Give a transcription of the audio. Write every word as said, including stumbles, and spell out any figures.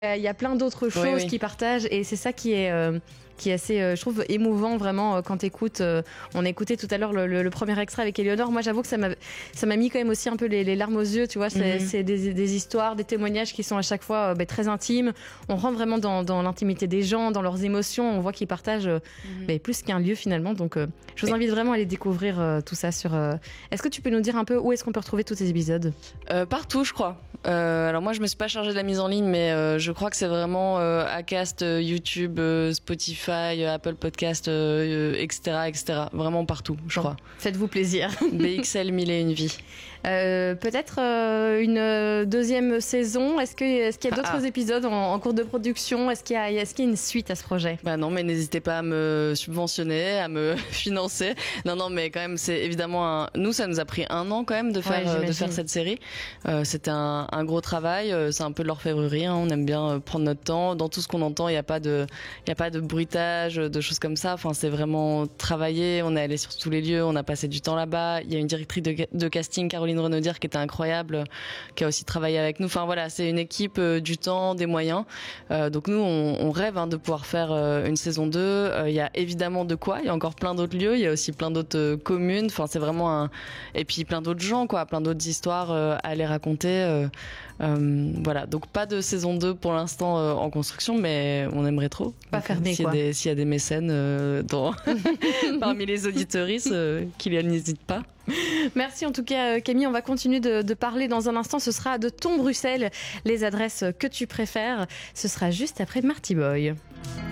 Il y a plein d'autres choses oui, oui. qu'ils partagent et c'est ça qui est euh, qui est assez, euh, je trouve, émouvant vraiment euh, quand t'écoutes. Euh, on a écouté tout à l'heure le, le, le premier extrait avec Éléonore. Moi, j'avoue que ça m'a ça m'a mis quand même aussi un peu les, les larmes aux yeux. Tu vois, c'est, Mm-hmm. c'est des, des histoires, des témoignages qui sont à chaque fois euh, bah, très intimes. On rentre vraiment dans, dans l'intimité des gens, dans leurs émotions. On voit qu'ils partagent euh, mm-hmm. bah, plus qu'un lieu finalement. Donc, euh, je vous invite vraiment à aller découvrir euh, tout ça sur. Euh... Est-ce que tu peux nous dire un peu où est-ce qu'on peut retrouver tous ces épisodes? euh, Partout, je crois. Euh, alors moi, je me suis pas chargée de la mise en ligne, mais euh, je crois que c'est vraiment euh, Acast, euh, YouTube, euh, Spotify, euh, Apple Podcast, euh, et cetera, et cetera. Vraiment partout, je bon, crois. Faites-vous plaisir. B X L mille et une vies. Euh, peut-être euh, une deuxième saison. Est-ce que est-ce qu'il y a d'autres ah. épisodes en, en cours de production? Est-ce qu'il y a est-ce qu'il y a une suite à ce projet? Bah non, mais n'hésitez pas à me subventionner, à me financer. Non, non, mais quand même, c'est évidemment un... nous, ça nous a pris un an quand même de faire ouais, de faire cette série. Euh, c'était un, un gros travail. C'est un peu de l'orfèvrerie. Hein. On aime bien prendre notre temps. Dans tout ce qu'on entend, il y a pas de il y a pas de bruitage, de choses comme ça. Enfin, c'est vraiment travaillé. On est allé sur tous les lieux. On a passé du temps là-bas. Il y a une directrice de, de casting, Caroline Renaudière, qui était incroyable, qui a aussi travaillé avec nous. Enfin voilà, c'est une équipe, euh, du temps, des moyens. Euh, donc nous, on, on rêve hein, de pouvoir faire euh, une saison deux. Euh, il y a évidemment de quoi. Il y a encore plein d'autres lieux. Il y a aussi plein d'autres euh, communes. Enfin, c'est vraiment un... Et puis plein d'autres gens, quoi. Plein d'autres histoires euh, à les raconter. Euh, euh, voilà. Donc pas de saison deux pour l'instant euh, en construction, mais on aimerait trop. Pas donc, fermé, s'il quoi. Y a des, s'il y a des mécènes euh, dans... parmi les auditeuristes, euh, qui n'hésitent pas. Merci en tout cas Camille, on va continuer de, de parler dans un instant, ce sera de ton Bruxelles, les adresses que tu préfères, ce sera juste après Marty Boy.